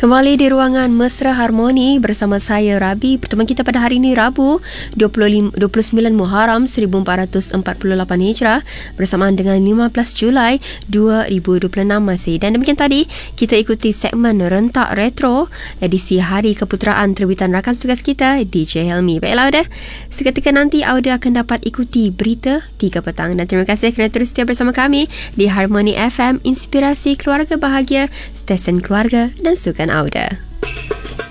Kembali di ruangan Mesra Harmoni bersama saya Rabi. Pertemuan kita pada hari ini Rabu 29 Muharram 1448 Hijrah bersamaan dengan 15 Julai 2026 masih. Dan demikian tadi kita ikuti segmen Rentak Retro edisi Hari Keputeraan terbitan rakan tugas kita DJ Helmi. Baiklah Auda, seketika nanti Auda akan dapat ikuti berita 3 petang. Dan terima kasih kerana terus setia bersama kami di Harmoni FM, inspirasi keluarga bahagia, stesen keluarga dan sukan Auda.